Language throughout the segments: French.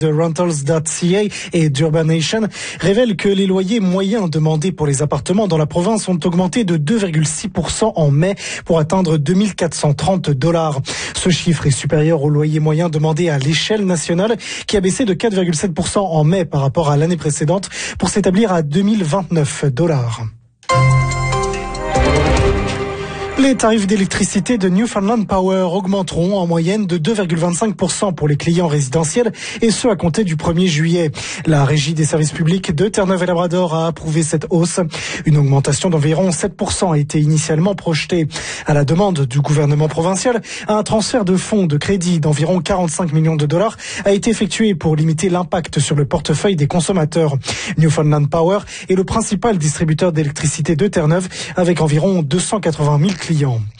de Rentals.ca et d'Urbanation révèlent que les loyers moyens demandés pour les appartements dans la province ont augmenté de 2,6% en mai pour atteindre $2 430. Ce chiffre est supérieur au loyer moyen demandé à l'échelle nationale qui a baissé de 4,7% en mai par rapport à l'année précédente pour s'établir à $2 029. Les tarifs d'électricité de Newfoundland Power augmenteront en moyenne de 2,25% pour les clients résidentiels et ce à compter du 1er juillet. La Régie des services publics de Terre-Neuve-et-Labrador a approuvé cette hausse. Une augmentation d'environ 7% a été initialement projetée. À la demande du gouvernement provincial, un transfert de fonds de crédit d'environ $45 millions a été effectué pour limiter l'impact sur le portefeuille des consommateurs. Newfoundland Power est le principal distributeur d'électricité de Terre-Neuve avec environ 280 000 clients.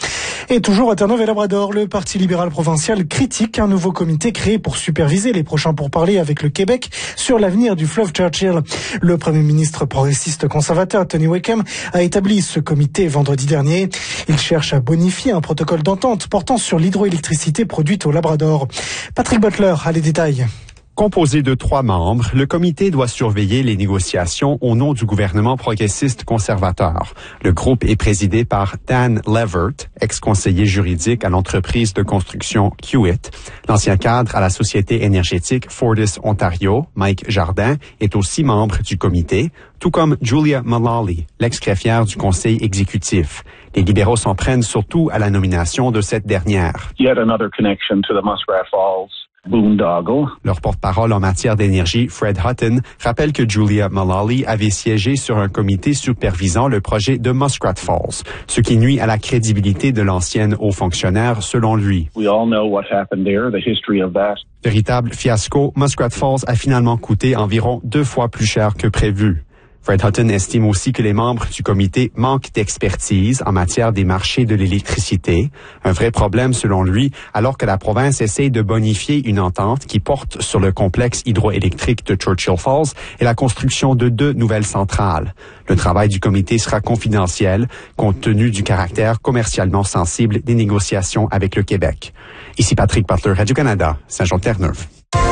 Et toujours à Terre-Neuve-et-Labrador, le Parti libéral provincial critique un nouveau comité créé pour superviser les prochains pourparlers avec le Québec sur l'avenir du fleuve Churchill. Le premier ministre progressiste conservateur Tony Wickham a établi ce comité vendredi dernier. Il cherche à bonifier un protocole d'entente portant sur l'hydroélectricité produite au Labrador. Patrick Butler a les détails. Composé de 3 membres, le comité doit surveiller les négociations au nom du gouvernement progressiste conservateur. Le groupe est présidé par Dan Levert, ex-conseiller juridique à l'entreprise de construction Hewitt. L'ancien cadre à la société énergétique Fortis Ontario, Mike Jardin, est aussi membre du comité, tout comme Julia Mullally, l'ex-greffière du conseil exécutif. Les libéraux s'en prennent surtout à la nomination de cette dernière. Yet another connection to the Muskrat Falls boondoggle. Leur porte-parole en matière d'énergie, Fred Hutton, rappelle que Julia Mullally avait siégé sur un comité supervisant le projet de Muskrat Falls, ce qui nuit à la crédibilité de l'ancienne haut fonctionnaire, selon lui. We all know what happened there, the history of that. Véritable fiasco, Muskrat Falls a finalement coûté environ 2 fois plus cher que prévu. Fred Hutton estime aussi que les membres du comité manquent d'expertise en matière des marchés de l'électricité. Un vrai problème selon lui, alors que la province essaye de bonifier une entente qui porte sur le complexe hydroélectrique de Churchill Falls et la construction de 2 nouvelles centrales. Le travail du comité sera confidentiel, compte tenu du caractère commercialement sensible des négociations avec le Québec. Ici Patrick Butler, Radio-Canada, Saint-Jean-Terre-Neuve.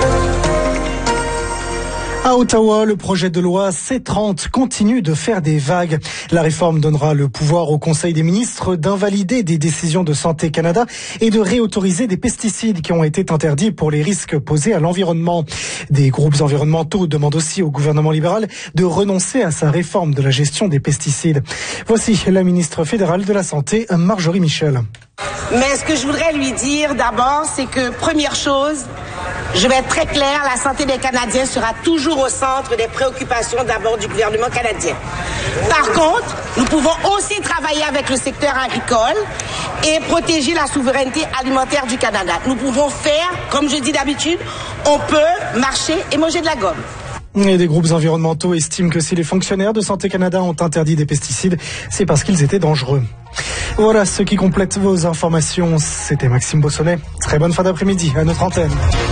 À Ottawa, le projet de loi C-30 continue de faire des vagues. La réforme donnera le pouvoir au Conseil des ministres d'invalider des décisions de Santé Canada et de réautoriser des pesticides qui ont été interdits pour les risques posés à l'environnement. Des groupes environnementaux demandent aussi au gouvernement libéral de renoncer à sa réforme de la gestion des pesticides. Voici la ministre fédérale de la Santé, Marjorie Michel. Mais ce que je voudrais lui dire d'abord, c'est que première chose, je vais être très claire, la santé des Canadiens sera toujours au centre des préoccupations d'abord du gouvernement canadien. Par contre, nous pouvons aussi travailler avec le secteur agricole et protéger la souveraineté alimentaire du Canada. Nous pouvons faire, comme je dis d'habitude, on peut marcher et manger de la gomme. Et des groupes environnementaux estiment que si les fonctionnaires de Santé Canada ont interdit des pesticides, c'est parce qu'ils étaient dangereux. Voilà ce qui complète vos informations. C'était Maxime Bossonnet. Très bonne fin d'après-midi à notre antenne.